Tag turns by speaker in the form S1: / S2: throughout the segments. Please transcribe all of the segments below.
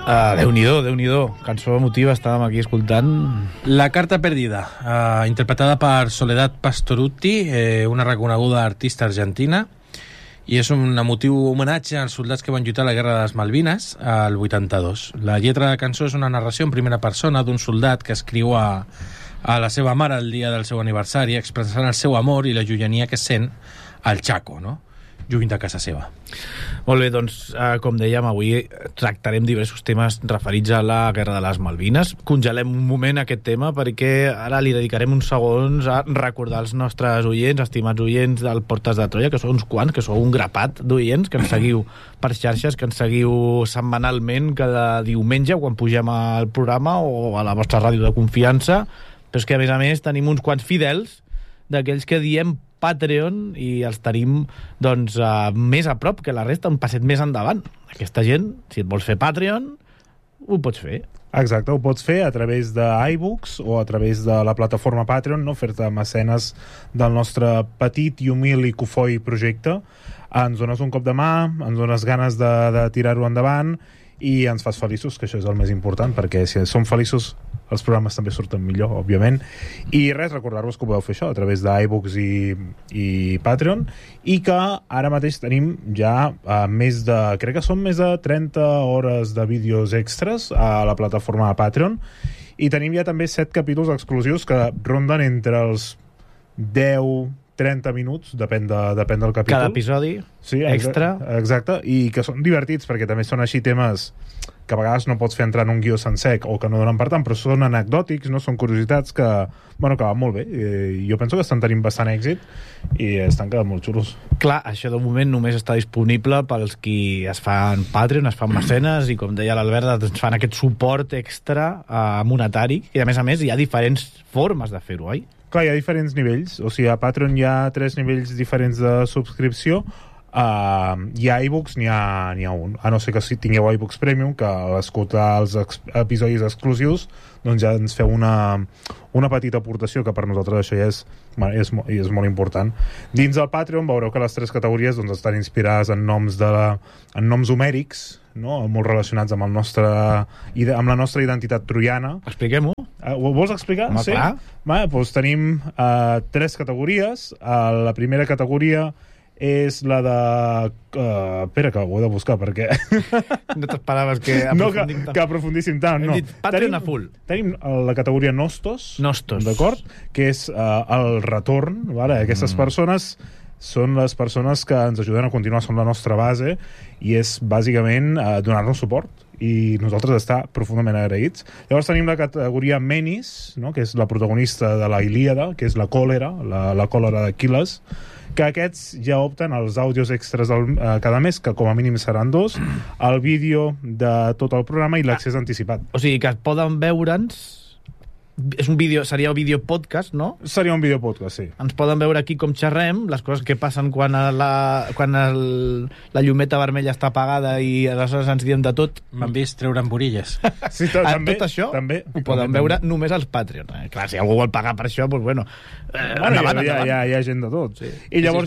S1: Déu-n'hi-do. Cançó emotiva, estàvem aquí escoltant.
S2: La carta perdida, interpretada per Soledad Pastorutti, una reconeguda artista argentina, i és un emotiu homenatge als soldats que van lluitar a la Guerra de les Malvines al 82. La lletra de la cançó és una narració en primera persona d'un soldat que escriu a la seva mare el dia del seu aniversari, expressant el seu amor i la llunyania que sent al Chaco, no? Lluny de casa seva.
S1: Molt bé, doncs, com dèiem, avui tractarem diversos temes referits a la Guerra de les Malvines. Congelem un moment aquest tema perquè ara li dedicarem uns segons a recordar als nostres oients, estimats oients del Portes de Troia, que sou uns quants, que sou un grapat d'oients, que ens seguiu per xarxes, que ens seguiu setmanalment cada diumenge quan pugem al programa o a la vostra ràdio de confiança, però és que a més tenim uns quants fidels d'aquells que diem Patreon i els tenim doncs, més a prop que la resta, un passet més endavant. Aquesta gent, si et vols fer Patreon, ho pots fer.
S3: Exacte, ho pots fer a través d'iBooks o a través de la plataforma Patreon, no? Fer-te mecenes del nostre petit i humil i cofoi projecte. Ens dones un cop de mà, ens dones ganes de tirar-ho endavant i ens fas feliços, que això és el més important, perquè si som feliços els programes també surten millor, òbviament. I res, recordar-vos que ho podeu fer això a través d'iBooks i Patreon, i que ara mateix tenim ja crec que són més de 30 hores de vídeos extras a la plataforma de Patreon, i tenim ja també 7 capítols exclusius que ronden entre els 10-30 minuts, depèn del capítol.
S1: Cada episodi, sí, extra.
S3: Exacte, i que són divertits, perquè també són així temes que a vegades no pots fer entrar en un guió sencer o que no donen per tant, però són anecdòtics, no? Són curiositats que van molt bé. Jo penso que estan tenint bastant èxit i estan quedant molt xulos.
S1: Clar, això de moment només està disponible pels qui es fan Patreon, es fan mecenes, i com deia l'Albert, doncs fan aquest suport extra monetari, i a més hi ha diferents formes de fer-ho, oi?
S3: Clar, hi ha diferents nivells. O sigui, a Patreon hi ha 3 nivells diferents de subscripció. I a iBooks n'hi ha un, a no ser que si tingueu iBooks Premium, que a l'escoltar els episodis exclusius doncs ja ens feu una petita aportació, que per nosaltres això ja és molt important. Dins del Patreon veureu que les 3 categories doncs, estan inspirades en noms homèrics, no? Molt relacionats amb la nostra identitat troiana.
S1: Expliquem-ho.
S3: Ho vols explicar?
S1: Sí? Clar.
S3: Doncs tenim 3 categories. La primera categoria és la de... espera, que ho he de buscar, perquè...
S1: No t'esperaves que aprofundim tant.
S3: Que aprofundíssim tant, no.
S1: Hem dit Patreon a full.
S3: Tenim la categoria Nostos, d'acord? Que és el retorn, vale? Aquestes persones són les persones que ens ajuden a continuar, són la nostra base, i és bàsicament donar-nos suport, i nosaltres estar profundament agraïts. Llavors tenim la categoria Menis, no? Que és la protagonista de la Ilíada, que és la còlera, la còlera d'Aquil·les, que aquests ja opten als àudios extras cada mes, que com a mínim seran 2, el vídeo de tot el programa i l'accés anticipat.
S1: O sigui que poden veure'ns... És un vídeo, seria un vídeo podcast, no?
S3: Seria un vídeo podcast, sí.
S1: Ens poden veure aquí com xerrem, les coses que passen quan la llumeta vermella està apagada i aleshores ens diem de tot.
S2: M'han vist treure emborilles.
S3: Sí, també,
S1: tot això
S3: també,
S1: ho poden veure només als Patreon. Clar, si algú vol pagar per això, doncs bueno, endavant.
S3: Hi ha gent de tot.
S1: Sí.
S3: I llavors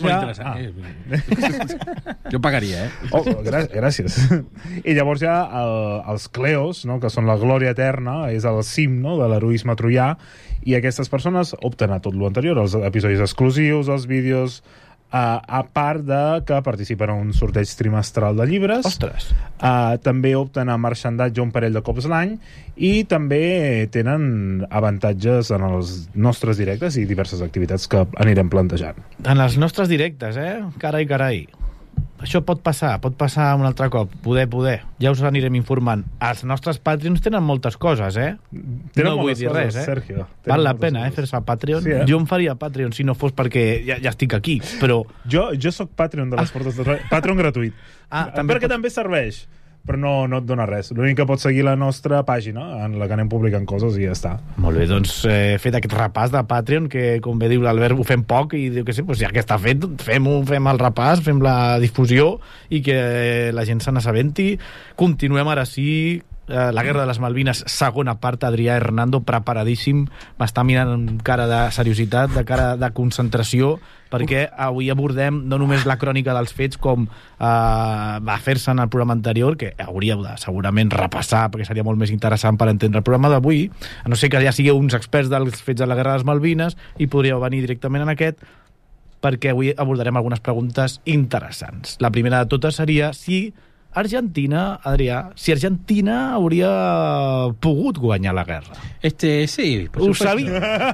S2: Jo pagaria,
S3: gràcies. I llavors hi ha els Cleos, no? Que són la glòria eterna, és el cim, no? De l'heroisme troià, i aquestes persones opten a tot l'anterior, els episodis exclusius, els vídeos, a part de que participen en un sorteig trimestral de llibres.
S1: Ostres!
S3: També opten a marxandatge un parell de cops l'any, i també tenen avantatges en els nostres directes i diverses activitats que anirem plantejant.
S1: En els nostres directes, Carai. Això pot passar un altre cop, poder. Ja us anirem informant. Els nostres Patreons tenen moltes coses,
S3: No vull dir res, Sergio.
S1: Val la pena, fer-se Patreon. Sí, Jo em faria Patreon si no fos perquè ja estic aquí, però...
S3: Jo soc Patreon de les Portes de Troia. Patreon gratuït. Perquè també serveix, però no et dona res. L'únic que pots seguir la nostra pàgina, en la que anem publicant coses, i ja està.
S1: Molt bé, doncs fet aquest repàs de Patreon, que com bé diu l'Albert, ho fem poc, i diu que sí, doncs ja que està fet, fem el repàs, fem la difusió, i que la gent se n'assabenti. Continuem ara sí la Guerra de les Malvines, segona part, Adrià Hernando, preparadíssim, m'està mirant amb cara de seriositat, de cara de concentració, perquè avui abordem no només la crònica dels fets com va fer-se en el programa anterior, que hauríeu de segurament repassar, perquè seria molt més interessant per entendre el programa d'avui, a no ser que ja sigueu uns experts dels fets de la Guerra de les Malvines i podríeu venir directament en aquest, perquè avui abordarem algunes preguntes interessants. La primera de totes seria si Argentina, Adrià, si Argentina hauria pogut guanyar la guerra.
S2: Sí, por
S1: Ho
S2: supuesto.
S1: sabia.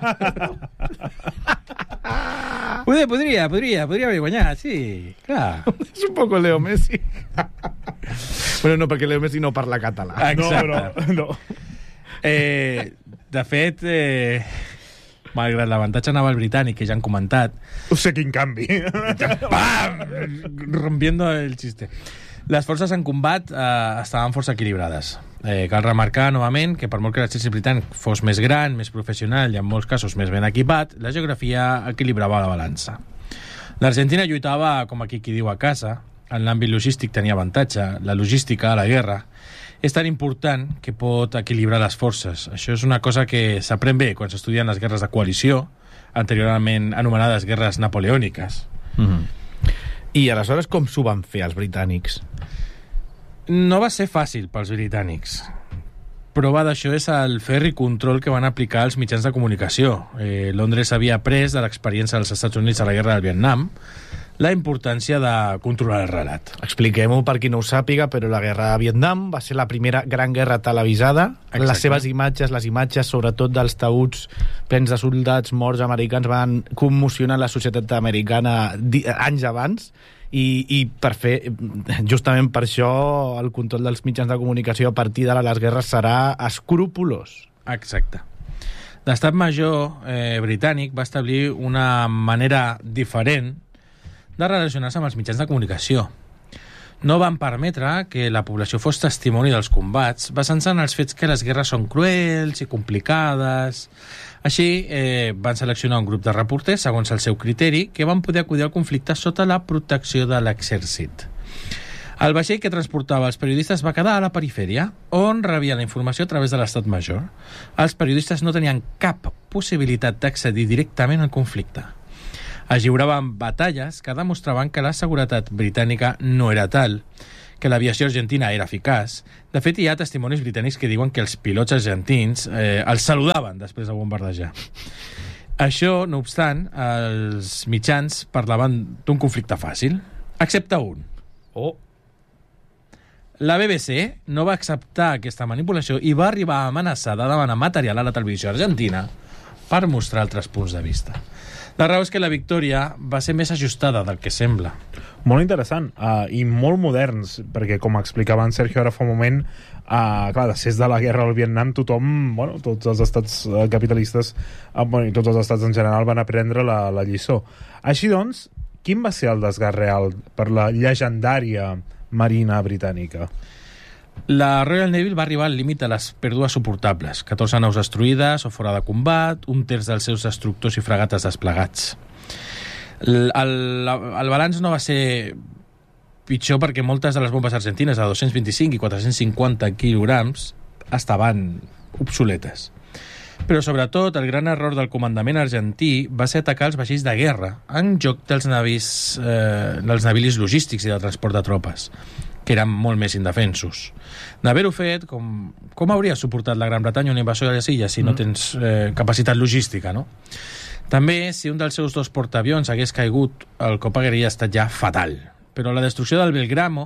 S2: Podría haver guanyat, sí, clar.
S1: És un poco Leo Messi. Bueno, no, perquè Leo Messi no parla català.
S2: Exacte.
S3: No.
S2: De fet, malgrat l'avantatge naval britànic que ja han comentat,
S3: Ho sé quin canvi.
S2: ¡pam! Rompiendo el chiste. Les forces en combat estaven força equilibrades. Cal remarcar novament que per molt que l'exèrcit britànic fos més gran, més professional i en molts casos més ben equipat, la geografia equilibrava la balança. L'Argentina lluitava, com aquí qui diu, a casa. En l'àmbit logístic tenia avantatge. La logística a la guerra és tan important que pot equilibrar les forces. Això és una cosa que s'aprèn bé quan s'estudien les guerres de coalició, anteriorment anomenades guerres napoleòniques.
S1: I aleshores com s'ho van fer els britànics?
S2: No va ser fàcil pels britànics. Prova d'això és el ferri control que van aplicar els mitjans de comunicació. Londres havia après de l'experiència dels Estats Units a la guerra del Vietnam la importància de controlar el relat.
S1: Expliquem-ho per qui no ho sàpiga, però la guerra de Vietnam va ser la primera gran guerra televisada.
S2: Exacte.
S1: Les seves imatges, les imatges sobretot dels taüts plens de soldats morts americans, van commocionar la societat americana anys abans, i per fer, justament per això, el control dels mitjans de comunicació a partir d'ara les guerres serà escrupolós.
S2: Exacte. L'estat major britànic va establir una manera diferent de relacionar-se amb els mitjans de comunicació. No van permetre que la població fos testimoni dels combats, basant-se en els fets que les guerres són cruels i complicades. Així, van seleccionar un grup de reporters, segons el seu criteri, que van poder acudir al conflicte sota la protecció de l'exèrcit. El vaixell que transportava els periodistes va quedar a la perifèria, on rebia la informació a través de l'estat major. Els periodistes no tenien cap possibilitat d'accedir directament al conflicte. Es lliuraven batalles que demostraven que la seguretat britànica no era tal, que l'aviació argentina era eficaç. De fet, hi ha testimonis britànics que diuen que els pilots argentins els saludaven després de bombardejar. Això, no obstant, els mitjans parlaven d'un conflicte fàcil, excepte un. La BBC no va acceptar aquesta manipulació i va arribar a amenaçar de demanar material a la televisió argentina per mostrar altres punts de vista. La raó és que la victòria va ser més ajustada del que sembla.
S3: Molt interessant, i molt moderns, perquè com explicava en Sergio ara fa un moment, clar, després de la guerra al Vietnam tothom, tots els estats capitalistes, i tots els estats en general van aprendre la lliçó. Així doncs, quin va ser el desgast real per la llegendària marina britànica?
S2: La Royal Navy va arribar al límit de les pèrdues suportables, 14 naus destruïdes o fora de combat, un terç dels seus destructors i fregates desplegats. El balanç no va ser pitjor perquè moltes de les bombes argentines de 225 i 450 quilograms estaven obsoletes. Però sobretot el gran error del comandament argentí va ser atacar els vaixells de guerra en joc dels navilis logístics i de transport de tropes, que eren molt més indefensos. D'haver-ho fet, com hauria suportat la Gran Bretanya una invasió de les illes si no tens capacitat logística, no? També, si un dels seus dos portaavions hagués caigut, el cop hauria estat ja fatal. Però la destrucció del Belgrano,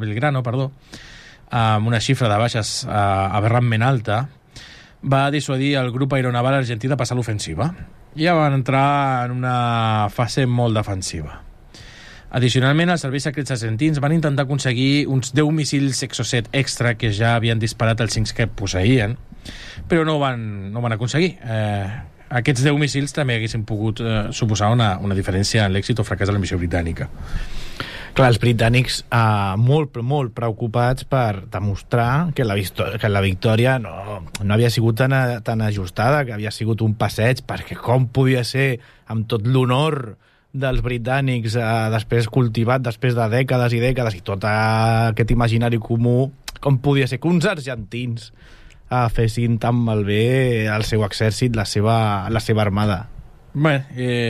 S2: amb una xifra de baixes aberrantment alta, va dissuadir el grup aeronaval argentí de passar l'ofensiva. Ja van entrar en una fase molt defensiva. Addicionalment, els serveis secrets argentins van intentar aconseguir uns 10 míssils Exocet extra que ja havien disparat els 5 que posseïen, però no van aconseguir. Aquests 10 míssils també haguessin pogut suposar una diferència en l'èxit o fracàs de la missió britànica.
S1: Clar, els britànics molt preocupats per demostrar que la victòria no havia sigut tan ajustada, que havia sigut un passeig, perquè com podia ser, amb tot l'honor dels britànics després cultivat després de dècades i dècades, i tot aquest imaginari comú, com podia ser que uns argentins fessin tan malbé el seu exèrcit, la seva armada.
S2: Bé,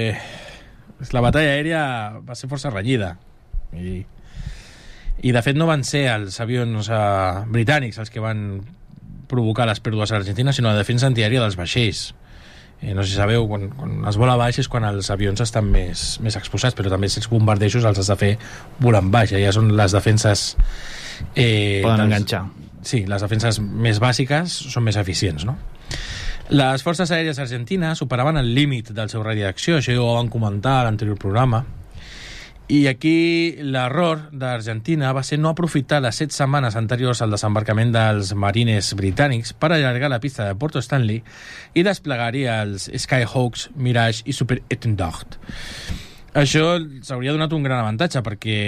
S2: la batalla aèria va ser força renyida i de fet no van ser els avions britànics els que van provocar les pèrdues a l'Argentina, sinó la defensa antiaèria dels vaixells. No sé si sabeu, quan es vola baix és quan els avions estan més exposats, però també si els bombardejos els has de fer volant baix. Ja són les defenses...
S1: Poden enganxar.
S2: Sí, les defenses més bàsiques són més eficients, no? Les forces aèries argentines superaven el límit del seu radi d'acció, això ja ho van comentar a l'anterior programa, i aquí l'error d'Argentina va ser no aprofitar les 7 setmanes anteriors al desembarcament dels marines britànics per allargar la pista de Porto Stanley i desplegar-hi els Skyhawks, Mirage i Super Étendard. Això s'hauria donat un gran avantatge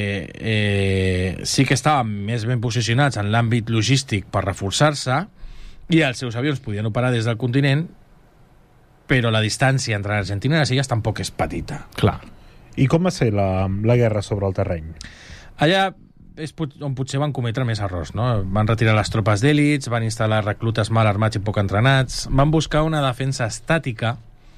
S2: perquè sí que estaven més ben posicionats en l'àmbit logístic per reforçar-se i els seus avions podien operar des del continent, però la distància entre l'Argentina i les illes tampoc és petita.
S1: Clar.
S3: I com va ser la guerra sobre el terreny?
S2: Allà és on potser van cometre més errors, no? Van retirar les tropes d'èlits, van instal·lar reclutes mal armats i poc entrenats, van buscar una defensa estàtica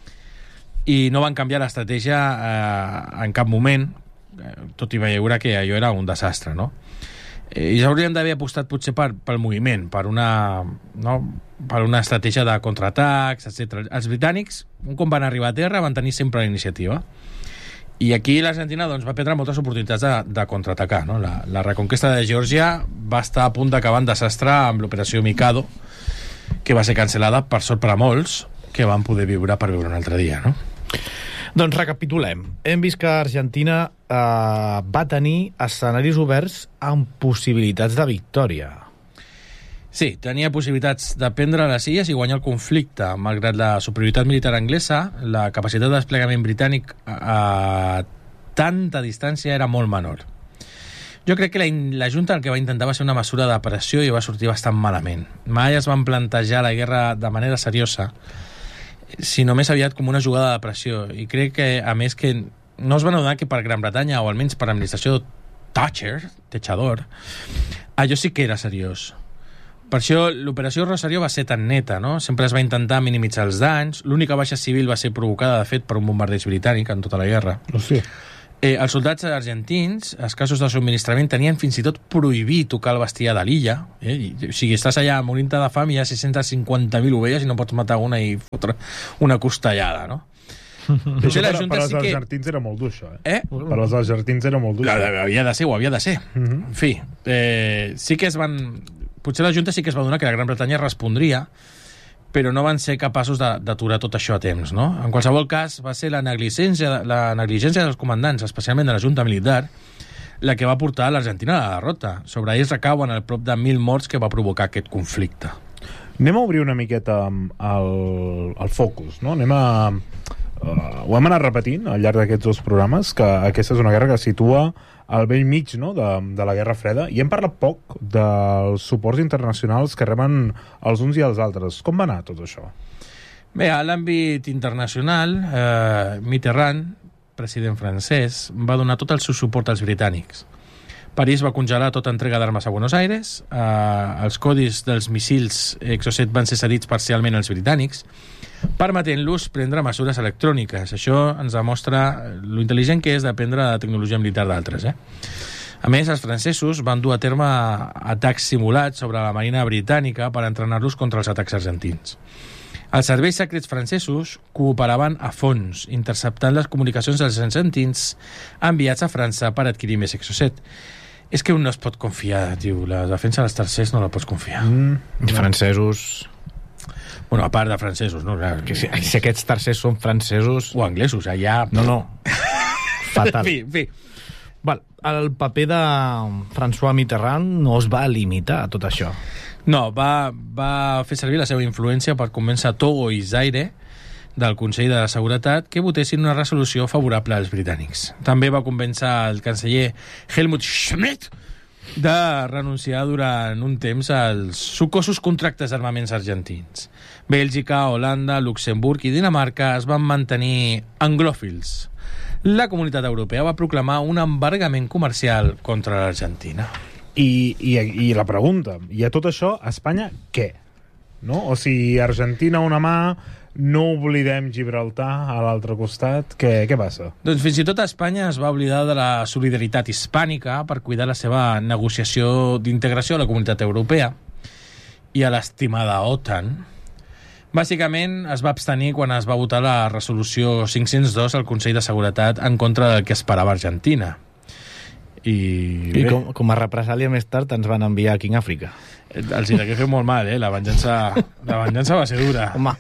S2: i no van canviar l'estratègia en cap moment, tot i veure que allò era un desastre, no? I s'haurien d'haver apostat potser pel moviment, per una estratègia de contraatacs, etc. Els britànics, un cop van arribar a terra, van tenir sempre la iniciativa. I aquí l'Argentina va perdre moltes oportunitats de contraatacar, no? La reconquesta de Geòrgia va estar a punt d'acabar en desastre amb l'operació Mikado, que va ser cancel·lada, per sort per a molts, que van poder viure un altre dia, no?
S1: Doncs recapitulem. Hem vist que Argentina va tenir escenaris oberts amb possibilitats de victòria.
S2: Sí, tenia possibilitats de prendre les illes i guanyar el conflicte. Malgrat la superioritat militar anglesa, la capacitat de desplegament britànic a tanta distància era molt menor. Jo crec que la Junta el que va intentar va ser una mesura de pressió i va sortir bastant malament. Mai es van plantejar la guerra de manera seriosa, sinó més aviat com una jugada de pressió. I crec que, a més, que no es van adonar que per Gran Bretanya, o almenys per l'administració Thatcher, allò sí que era seriós. Per això l'operació Rosario va ser tan neta, no? Sempre es va intentar minimitzar els danys. L'única baixa civil va ser provocada, de fet, per un bombardeig britànic en tota la guerra.
S3: Sí.
S2: Els soldats argentins, escassos de subministrament, tenien fins i tot prohibit tocar el bestiar de l'illa. O sigui, estàs allà morint-te de fam i hi ha 650.000 ovelles i no pots matar una i fotre una costellada, no?
S3: Això per als argentins era molt dur, això. Per als argentins era molt dur.
S2: Havia de ser, ho havia de ser. En fi, sí que es van... Potser la Junta sí que es va donar que la Gran Bretanya respondria, però no van ser capaços d'aturar tot això a temps, no? En qualsevol cas, va ser la negligència dels comandants, especialment de la Junta Militar, la que va portar a l'Argentina a la derrota. Sobre ells recauen el prop de 1.000 morts que va provocar aquest conflicte.
S3: Anem a obrir una miqueta el focus, no? Ho hem anat repetint al llarg d'aquests 2 programes, que aquesta és una guerra que situa al vell mig, no?, de la Guerra Freda, i hem parlat poc dels suports internacionals que reben els uns i els altres. Com va anar tot això?
S2: Bé, a l'àmbit internacional, Mitterrand, president francès, va donar tot el seu suport als britànics. París va congelar tota entrega d'armes a Buenos Aires, els codis dels missils Exocet van ser cedits parcialment als britànics, permetent-los prendre mesures electròniques. Això ens demostra lo intel·ligent que és d'aprendre la tecnologia militar d'altres. A més, els francesos van dur a terme atacs simulats sobre la marina britànica per entrenar-los contra els atacs argentins. Els serveis secrets francesos cooperaven a fons, interceptant les comunicacions dels argentins enviats a França per adquirir més Exocet. És que un no es pot confiar, tio. La defensa dels tercers no la pots confiar.
S1: Francesos...
S2: Bueno, a part de francesos, no?
S1: Si aquests tercers són francesos...
S2: O anglesos, allà...
S1: No. Fatal.
S2: En fi.
S1: Val, el paper de François Mitterrand no es va limitar a tot això.
S2: No, va fer servir la seva influència per convèncer Togo i Zaire del Consell de Seguretat que votessin una resolució favorable als britànics. També va convèncer el canceller Helmut Schmidt de renunciar durant un temps als sucosos contractes d'armaments argentins. Bèlgica, Holanda, Luxemburg i Dinamarca es van mantenir anglòfils. La comunitat europea va proclamar un embargament comercial contra l'Argentina.
S3: I la pregunta, i a tot això, a Espanya, què? No? O sigui, Argentina una mà, no oblidem Gibraltar a l'altre costat, què passa?
S2: Doncs fins i tot Espanya es va oblidar de la solidaritat hispànica per cuidar la seva negociació d'integració a la comunitat europea i a l'estimada OTAN. Bàsicament es va abstenir quan es va votar la resolució 502 al Consell de Seguretat en contra del que esperava Argentina.
S1: I com a represàlia més tard ens van enviar a King Àfrica.
S2: Els hi degué fer molt mal, La venjança va ser dura.
S1: Home,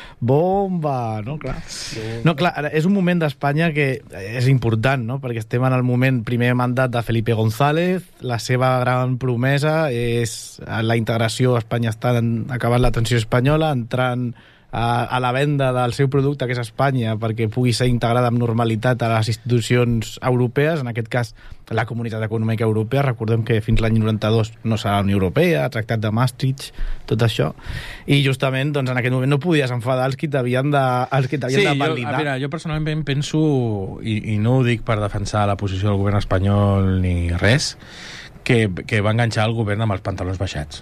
S1: bomba, no? Clar. No, clar, és un moment d'Espanya que és important, no? Perquè estem en el moment, primer mandat de Felipe González, la seva gran promesa és la integració. Espanya està acabant la transició espanyola, entrant a la venda del seu producte, que és Espanya, perquè pugui ser integrada amb normalitat a les institucions europees, en aquest cas la Comunitat Econòmica Europea. Recordem que fins l'any 92 no serà la Unió Europea, el Tractat de Maastricht, tot això. I justament doncs, en aquest moment no podies enfadar els que t'havien de validar.
S2: Mira, jo personalment penso, i no ho dic per defensar la posició del govern espanyol ni res, que va enganxar el govern amb els pantalons baixats.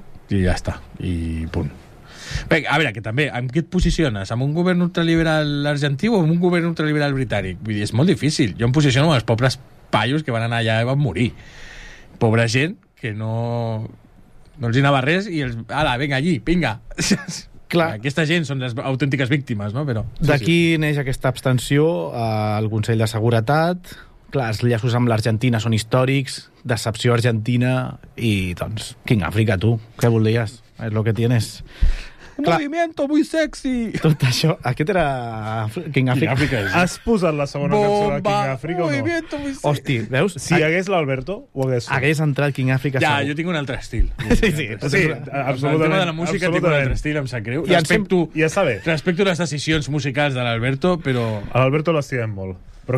S2: I ja està, i punt. Bé, a veure, que també, amb què et posiciones? Amb un govern ultraliberal argentí o amb un govern ultraliberal britànic? Vull dir, és molt difícil. Jo em posiciono amb els pobres paios que van anar allà i van morir. Pobra gent que no els hi anava res i els... Ala, vinga, allí, vinga. Clar. Aquesta gent són les autèntiques víctimes, no? Però
S1: d'aquí neix aquesta abstenció al Consell de Seguretat. Clar, els llaços amb l'Argentina són històrics, decepció argentina i, doncs, King Àfrica, tu, què volies? És lo que tienes.
S2: Movimiento muy sexy.
S1: Tot això, aquest era King Àfrica.
S3: Has posat la segona cançó de King Àfrica o no?
S1: Hosti, veus?
S3: Si hi hagués l'Alberto, ho hagués
S1: entrat King Àfrica
S2: ja,
S1: segur.
S2: jo tinc un altre estil.
S3: Sí, absolutament.
S2: El tema de la música tinc un altre estil, em sap greu. Respecto les decisions musicals de l'Alberto, però...
S3: A l'Alberto l'estimem molt, però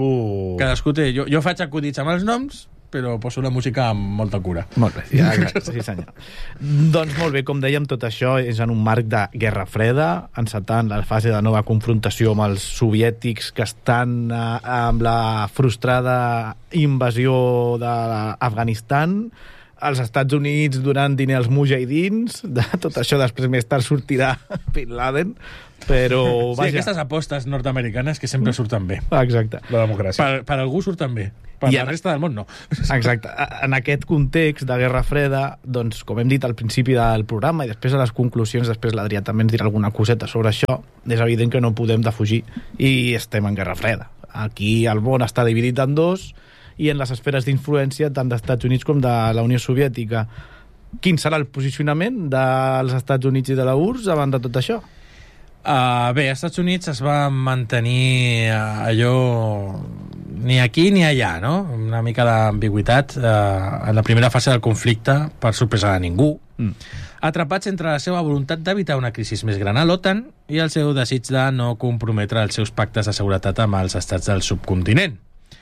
S2: cadascú té... Jo faig acudits amb els noms, però poso la música amb molta cura.
S1: Molt bé, sí senyor. Doncs molt bé, com dèiem, tot això és en un marc de Guerra Freda, encetant la fase de nova confrontació amb els soviètics que estan amb la frustrada invasió d'Afganistan. Els Estats Units donant diner als mujahidins, de tot això després més tard sortirà Bin Laden, però...
S2: Sí, aquestes apostes nord-americanes que sempre surten bé.
S1: Exacte.
S3: La democràcia.
S2: Per algú surten bé. Per la resta del món no.
S1: Exacte. En aquest context de Guerra Freda, doncs, com hem dit al principi del programa i després a les conclusions, després l'Adrià també ens dirà alguna coseta sobre això, és evident que no podem defugir i estem en Guerra Freda. Aquí el món està dividit en dos i en les esferes d'influència tant dels Estats Units com de la Unió Soviètica. Quin serà el posicionament dels Estats Units i de la URSS davant de tot això?
S2: Bé, als Estats Units es va mantenir allò ni aquí ni allà, no? Una mica d'ambigüitat en la primera fase del conflicte, per sorpresa de ningú, atrapats entre la seva voluntat d'evitar una crisi més gran a l'OTAN i el seu desig de no comprometre els seus pactes de seguretat amb els estats del subcontinent.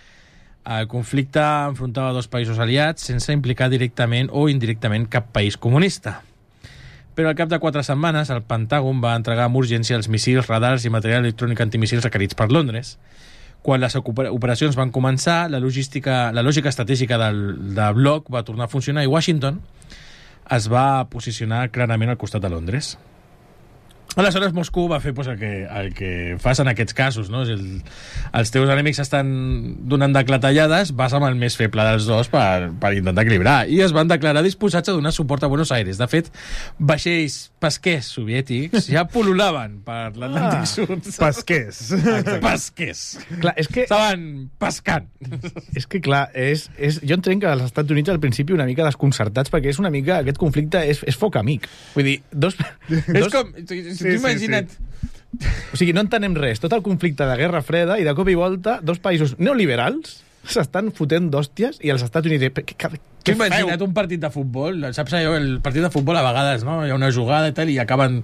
S2: El conflicte enfrontava dos països aliats sense implicar directament o indirectament cap país comunista. Però al cap de 4 setmanes el Pentàgon va entregar amb urgència els missils, radars i material electrònic antimissils requerits per Londres. Quan les operacions van començar, la lògica estratègica del bloc va tornar a funcionar i Washington es va posicionar clarament al costat de Londres. Aleshores Moscou va fer el que fas en aquests casos, no? Els teus enemics estan donant de clatellades, vas amb el més feble dels dos per intentar equilibrar, i es van declarar disposats a donar suport a Buenos Aires. De fet, vaixells pesquers soviètics ja pol·lulaven per l'Atlàntic Sud.
S3: Pesquers.
S2: Pesquers.
S1: Clar, és que...
S2: Estaven pescant.
S1: És que, clar, jo entenc que els Estats Units al principi una mica desconcertats, perquè és una mica... Aquest conflicte és foc amic. Vull dir,
S2: és com...
S3: Sí,
S2: imagina't...
S1: O sigui, no entenem res. Tot el conflicte de Guerra Freda i de cop i volta dos països neoliberals s'estan fotent d'hòsties i els Estats Units... Què
S2: imagina't un partit de futbol? Saps allò? El partit de futbol a vegades, no? Hi ha una jugada i tal i acaben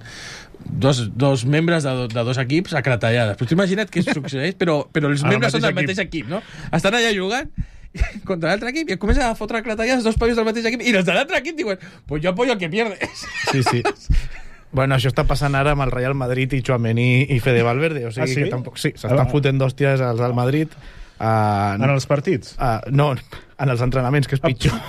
S2: dos membres de dos equips a clatellades. Però t'imagina't què succeeix, però els membres són del mateix equip, no? Estan allà jugant contra l'altre equip i comencen a fotre clatellades dos països del mateix equip i els de l'altre equip diuen pues yo apoyo al que pierde.
S1: Sí. Bueno, això està passant ara amb el Real Madrid i Tchouaméni i Fede Valverde, o sigui que tampoc... Sí, s'estan fotent d'hòsties als del Madrid.
S3: En els partits?
S1: No, en els entrenaments, que és pitjor.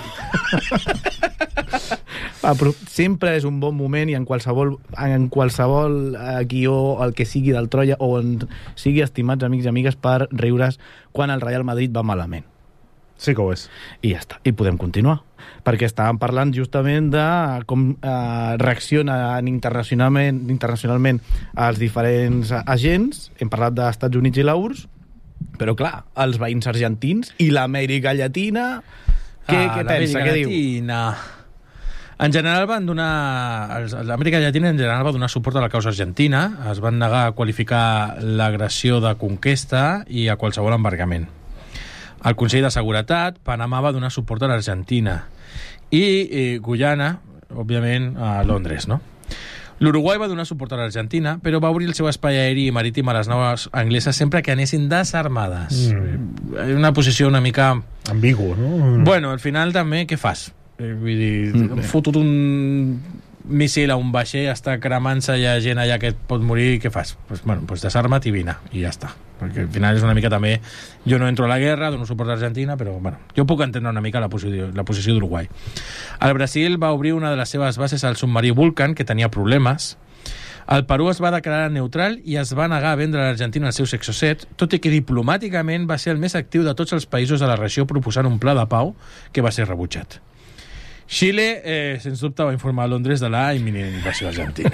S1: Però sempre és un bon moment i en qualsevol guió, el que sigui del Troia, o en sigui estimats amics i amigues, per riure's quan el Real Madrid va malament.
S3: Sí que ho és.
S1: I ja està, i podem continuar. Perquè estàvem parlant justament de com reaccionen internacionalment els diferents agents. Hem parlat d'Estats Units i l'URSS, però clar, els veïns argentins i l'Amèrica Llatina, què pensa? Què diu?
S2: En general van donar... L'Amèrica Llatina en general va donar suport a la causa argentina, es van negar a qualificar l'agressió de conquesta i a qualsevol embargament. El Consell de Seguretat, Panamà va donar suport a l'Argentina i Guyana, òbviament, a Londres, no? L'Uruguai va donar suport a l'Argentina, però va obrir el seu espai aeri i marítim a les naus angleses sempre que anessin desarmades. Una posició una mica...
S3: ambigu, no?
S2: Bueno, al final també, què fas? Vull dir, fotut un míssil a un vaixell, està cremant-se, hi ha gent allà que et pot morir, què fas? Pues desarma't i vine, i ja està. Perquè al final és una mica també... Jo no entro a la guerra, dono suport a l'Argentina, però bueno, jo puc entendre una mica la posició d'Uruguai. El Brasil va obrir una de les seves bases al submarí Vulcan, que tenia problemes. El Perú es va declarar neutral i es va negar a vendre a l'Argentina el seu Exocet, tot i que diplomàticament va ser el més actiu de tots els països de la regió proposant un pla de pau que va ser rebutjat. Xile, sens dubte, va informar a Londres de la imminent invasió argentina.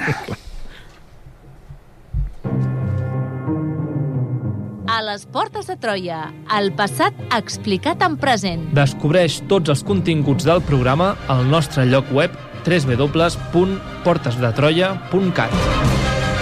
S4: A les portes de Troia, el passat explicat en present.
S5: Descobreix tots els continguts del programa al nostre lloc web www.portesdetroia.cat.